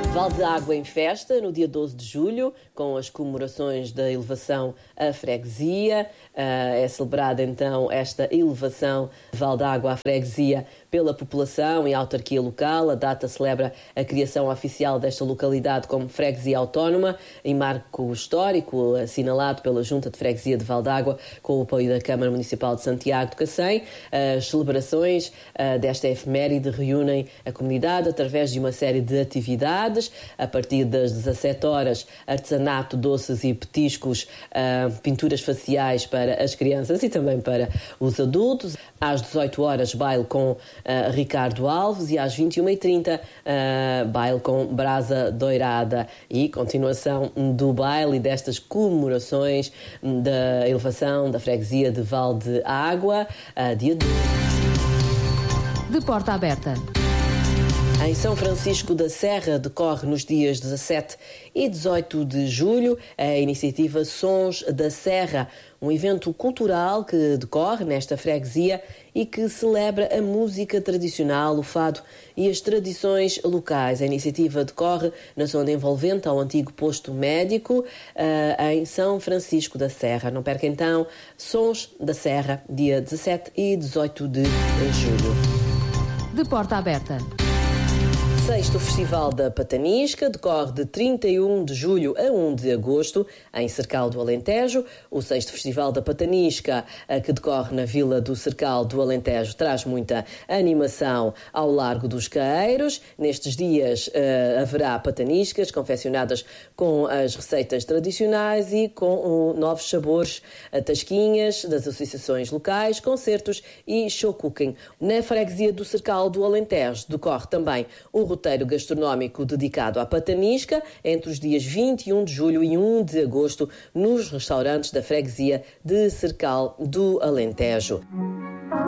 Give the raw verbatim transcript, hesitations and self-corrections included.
Val de Água em festa, no dia doze de julho, com as comemorações da elevação à freguesia. É celebrada então esta elevação de Val de Água à freguesia pela população e autarquia local. A data celebra a criação oficial desta localidade como freguesia autónoma, em marco histórico assinalado pela Junta de Freguesia de Val de Água, com o apoio da Câmara Municipal de Santiago de Cacém. As celebrações desta efeméride reúnem a comunidade através de uma série de atividades. A partir das dezassete horas, artesanato, doces e petiscos, uh, pinturas faciais para as crianças e também para os adultos. Às dezoito horas, baile com uh, Ricardo Alves, e às vinte e uma e trinta, uh, baile com Brasa Doirada. E continuação do baile e destas comemorações da elevação da freguesia de Val de Água, uh, dia doze. De porta aberta. Em São Francisco da Serra decorre nos dias dezassete e dezoito de julho a iniciativa Sons da Serra, um evento cultural que decorre nesta freguesia e que celebra a música tradicional, o fado e as tradições locais. A iniciativa decorre na zona envolvente ao antigo posto médico, uh, em São Francisco da Serra. Não perca então Sons da Serra, dia dezassete e dezoito de julho. De porta aberta. Sexto Festival da Patanisca decorre de trinta e um de julho a um de agosto, em Cercal do Alentejo. O Sexto Festival da Patanisca, que decorre na Vila do Cercal do Alentejo, traz muita animação ao Largo dos Caeiros. Nestes dias uh, haverá pataniscas confeccionadas com as receitas tradicionais e com uh, novos sabores, uh, tasquinhas das associações locais, concertos e show cooking. Na freguesia do Cercal do Alentejo decorre também o roteiro gastronómico dedicado à patanisca entre os dias vinte e um de julho e um de agosto nos restaurantes da freguesia de Cercal do Alentejo.